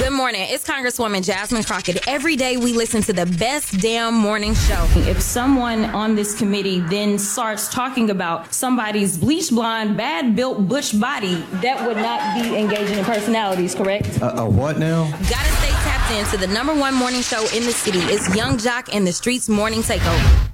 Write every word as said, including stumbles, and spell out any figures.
Good morning. It's Congresswoman Jasmine Crockett. Every day we listen to the best damn morning show. If someone on this committee then starts talking about somebody's bleach blonde, bad built butch body, that would not be engaging in personalities, correct? A uh, uh, what now? Gotta stay tapped into the number one morning show in the city. It's Young Jock and the Streets Morning Takeover.